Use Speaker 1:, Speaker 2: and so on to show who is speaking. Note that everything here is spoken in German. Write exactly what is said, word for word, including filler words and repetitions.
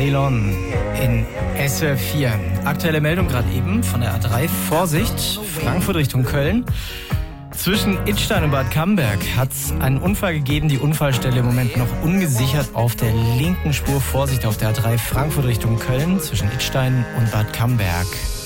Speaker 1: Ceylon in S W R vier. Aktuelle Meldung gerade eben von der A drei. Vorsicht, Frankfurt Richtung Köln. Zwischen Idstein und Bad Camberg hat es einen Unfall gegeben. Die Unfallstelle im Moment noch ungesichert auf der linken Spur. Vorsicht auf der A drei Frankfurt Richtung Köln zwischen Idstein und Bad Camberg.